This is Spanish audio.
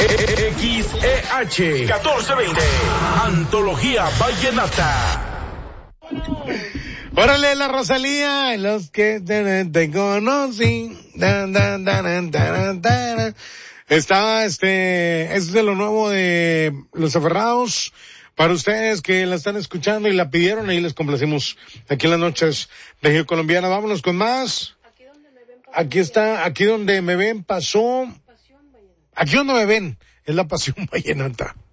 XEH 1420, Antología Vallenata. Órale, la Rosalía, los que te conocí. Está, es de lo nuevo de Los Aferrados. Para ustedes que la están escuchando y la pidieron, ahí les complacimos aquí en las noches de Río Colombiana. Vámonos con más. Aquí está, aquí donde me ven pasó. Aquí donde me ven es la Pasión Vallenata.